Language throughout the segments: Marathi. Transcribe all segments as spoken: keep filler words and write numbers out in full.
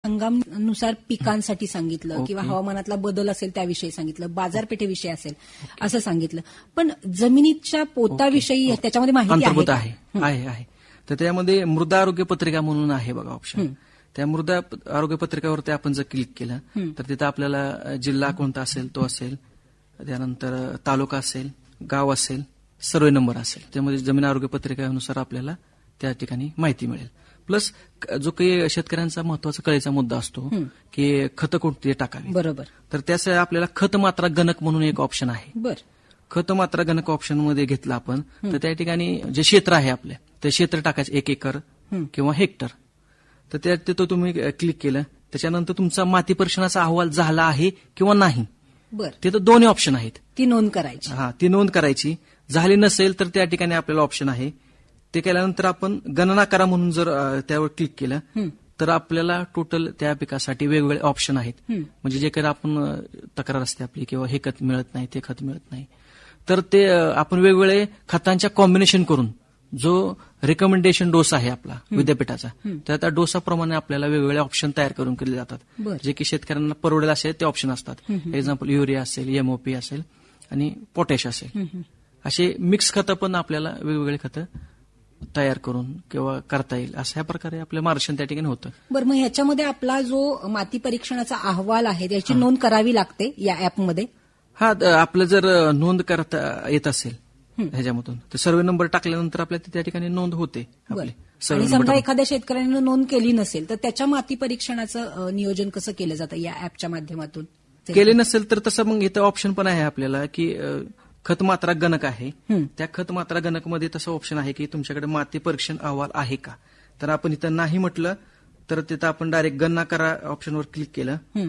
हंगामानुसार पिकांसाठी सांगितलं किंवा हवामानातला बदल असेल त्याविषयी सांगितलं, बाजारपेठेविषयी असेल असं सांगितलं, पण जमिनीच्या पोताविषयी त्याच्यामध्ये माहिती अंतर्भूत आहे आहे आहे तर त्यामध्ये मृदा आरोग्य पत्रिका म्हणून आहे बघा ऑप्शन. त्या मृदा आरोग्य पत्रिकावरती आपण जर क्लिक केलं तर तिथं आपल्याला जिल्हा कोणता असेल तो असेल, त्यानंतर तालुका असेल, गाव असेल, सर्वे नंबर असेल, त्यामध्ये जमीन आरोग्य पत्रिकेनुसार आपल्याला त्या ठिकाणी माहिती मिळेल. प्लस जो काही शेतकऱ्यांचा महत्वाचा कळीचा मुद्दा असतो की खतं कोणती टाकावी, बरोबर, तर त्यासाठी आपल्याला खत मात्रा गणक म्हणून एक ऑप्शन आहे. बरं, खत मात्रा गणक ऑप्शन मध्ये घेतलं आपण तर त्या ठिकाणी जे क्षेत्र आहे आपल्या ते क्षेत्र टाकायचं एक एकर किंवा हेक्टर. तर त्या तिथं तुम्ही क्लिक केलं त्याच्यानंतर तुमचा माती परीक्षणाचा अहवाल झाला आहे किंवा नाही, बरं, तिथं दोन्ही ऑप्शन आहेत. ती नोंद करायची. हा ती नोंद करायची. झाली नसेल तर त्या ठिकाणी आपल्याला ऑप्शन आहे. ते केल्यानंतर आपण गणना करा म्हणून जर त्यावर क्लिक केलं तर आपल्याला टोटल त्या पिकासाठी वेगवेगळे ऑप्शन आहेत. म्हणजे जे काही आपण तक्रार असते आपली किंवा हे खत मिळत नाही ते खत मिळत नाही तर ते आपण वेगवेगळे खतांच्या कॉम्बिनेशन करून जो रिकमेंडेशन डोस आहे आपला विद्यापीठाचा तर त्या डोसाप्रमाणे आपल्याला वेगवेगळे ऑप्शन तयार करून केले जातात, जे की शेतकऱ्यांना परवडेल असे ते ऑप्शन असतात. एक्झाम्पल युरिया असेल, एमओपी असेल आणि पोटॅश असेल, असे मिक्स खतं पण आपल्याला वेगवेगळे खतं तयार करून किंवा करता येईल अशा प्रकारे आपलं मार्गदर्शन त्या ठिकाणी होतं. बरं, मग ह्याच्यामध्ये आपला जो माती परीक्षणाचा अहवाल आहे त्याची नोंद करावी लागते या ऍपमध्ये. हा आपलं जर नोंद करता येत असेल ह्याच्यामधून तर सर्वे नंबर टाकल्यानंतर आपल्या त्या ठिकाणी नोंद होते आपली. आणि समजा एखाद्या शेतकऱ्याने नोंद केली नसेल तर त्याच्या माती परीक्षणाचं नियोजन कसं केलं जातं या ऍपच्या माध्यमातून? केले नसेल तर तसं मग इथं ऑप्शन पण आहे आपल्याला की खत मात्रा गणक आहे, त्या खत मात्रा गणक मध्ये तसं ऑप्शन आहे की तुमच्याकडे माती परीक्षण अहवाल आहे का. तर आपण इथं नाही म्हटलं तर तिथं आपण डायरेक्ट गणना करा ऑप्शनवर क्लिक केलं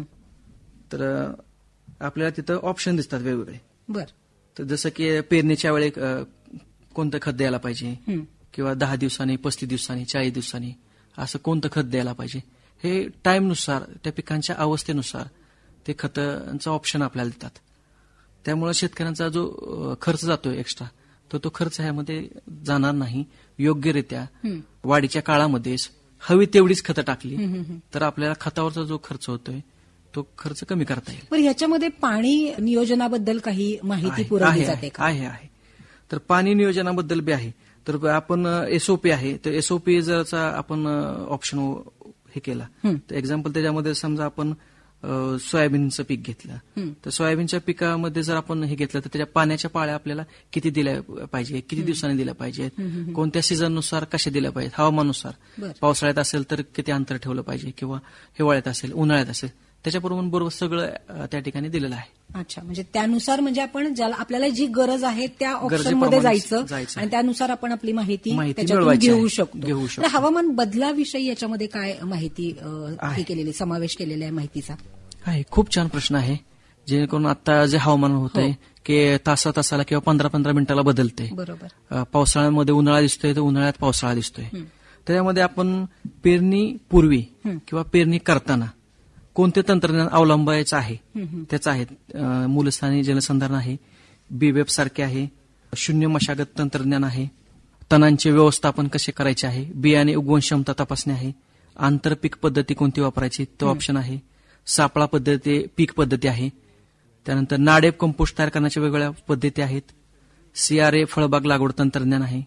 तर आपल्याला तिथं ऑप्शन दिसतात वेगवेगळे. बरं, तर जसं की पेरणीच्या वेळी कोणतं खत द्यायला पाहिजे किंवा दहा दिवसांनी, पस्तीस दिवसांनी, चाळीस दिवसांनी असं कोणतं खत द्यायला पाहिजे, हे टाईमनुसार त्या पिकांच्या अवस्थेनुसार ते खतांचा ऑप्शन आपल्याला देतात. त्यामुळे शेतकऱ्यांचा जो खर्च जातोय एक्स्ट्रा तर तो खर्च ह्यामध्ये जाणार नाही. योग्यरित्या वाढीच्या काळामध्येच हवी तेवढीच खतं टाकली तर आपल्याला खतावरचा जो खर्च होतोय तो खर्च कमी करता येईल. बरं, ह्याच्यामध्ये पाणी नियोजनाबद्दल काही माहिती पुरवली जाते का? आहे आहे तर पाणी नियोजनाबद्दल बी आहे. तर आपण एसओपी आहे तर एसओपी जरचा आपण ऑप्शन हे केला तर एक्झाम्पल त्याच्यामध्ये समजा आपण सोयाबीनचं पीक घेतलं तर सोयाबीनच्या पिकामध्ये जर आपण हे घेतलं तर त्याच्या पाण्याच्या पाळ्या आपल्याला किती दिल्या पाहिजे, किती दिवसांनी दिल्या पाहिजेत, कोणत्या सीझननुसार कशा दिल्या पाहिजेत, हवामानानुसार, पावसाळ्यात असेल तर किती अंतर ठेवलं पाहिजे किंवा हिवाळ्यात असेल, उन्हाळ्यात असेल, त्याच्याबरोबर बरोबर सगळं त्या ठिकाणी दिलेलं आहे. अच्छा, म्हणजे त्यानुसार म्हणजे आपण ज्याला आपल्याला जी गरज आहे त्या ऑप्शनमध्ये जायचं आणि त्यानुसार आपण आपली माहिती त्याच्यातून घेऊ शकतो. हवामान बदलाविषयी याच्यामध्ये काय माहिती हे केलेली समावेश केलेला आहे माहितीचा? आहे, खूप छान प्रश्न आहे. जेणेकरून आता जे हवामान होत आहे की तासा तासाला किंवा पंधरा पंधरा मिनिटाला बदलते. बरोबर, पावसाळ्यामध्ये उन्हाळा दिसतोय तर उन्हाळ्यात पावसाळा दिसतोय. त्याच्यामध्ये आपण पेरणी पूर्वी किंवा पेरणी करताना कोणते तंत्रज्ञान अवलंबायचं आहे त्याचं आहे. मूलस्थानी जलसंधारण आहे, बीवेब सारखे आहे, शून्य मशागत तंत्रज्ञान आहे, तणांचे व्यवस्थापन कसे करायचे आहे, बियाणे उगवण क्षमता तपासणी आहे, आंतरपीक पद्धती कोणती वापरायची तो ऑप्शन आहे, सापळा पद्धती पीक पद्धती आहे, त्यानंतर नाडेप कंपोस्ट तयार करण्याच्या वेगवेगळ्या पद्धती आहेत, सीआरए फळबाग लागवड तंत्रज्ञान आहे.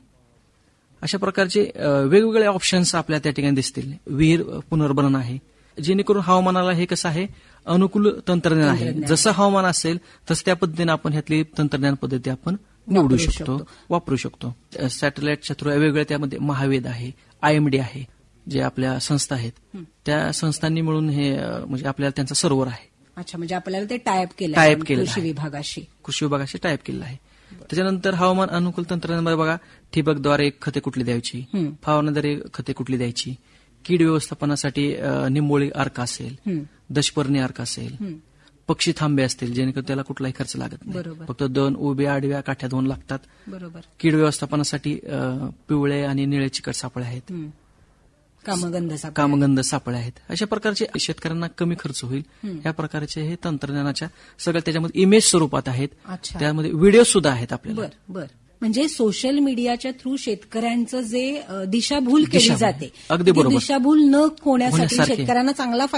अशा प्रकारचे वेगवेगळे ऑप्शन्स आपल्या त्या ठिकाणी दिसतील. विहीर पुनर्भरण आहे, जेणेकरून हवामानाला हे कसं आहे अनुकूल तंत्रज्ञान आहे. जसं हवामान असेल तसं त्या पद्धतीने आपण ह्यातली तंत्रज्ञान पद्धती आपण निवडू शकतो, वापरू शकतो. सॅटेलाइटच्या थ्रू वेगवेगळ्या त्यामध्ये महावेद आहे, आयएमडी आहे, जे आपल्या संस्था आहेत त्या संस्थांनी मिळून हे म्हणजे आपल्याला त्यांचा सर्व्हर आहे. अच्छा, म्हणजे आपल्याला ते टायप केलं टायप केलं कृषी विभागाशी कृषी विभागाशी टायप केलेलं आहे. त्याच्यानंतर हवामान अनुकूल तंत्रज्ञान बघा, ठिबकद्वारे खते कुठली द्यायची, फवारणीद्वारे खते कुठली द्यायची, कीड व्यवस्थापनासाठी निंबोळी अर्क असेल, दशपर्णी अर्क असेल, पक्षी थांबे असतील जेणेकरून त्याला कुठलाही खर्च लागत नाही, फक्त दोन उभ्या आडव्या काठ्या दोन लागतात. बरोबर, कीड व्यवस्थापनासाठी पिवळे आणि निळे चिकट सापळे आहेत, कामगंध कामगंध सापळे आहेत. अशा प्रकारचे शेतकऱ्यांना कमी खर्च होईल या प्रकारचे हे तंत्रज्ञानाच्या सगळ्या त्याच्यामध्ये इमेज स्वरूपात आहेत. त्यामध्ये व्हिडिओ सुद्धा आहेत आपल्याला. बरं बरं, म्हणजे सोशल मीडियाच्या थ्रू शेतकऱ्यांचं जे दिशाभूल केली जाते, अगदी बरोबर, दिशाभूल न होण्यासाठी शेतकऱ्यांना चांगला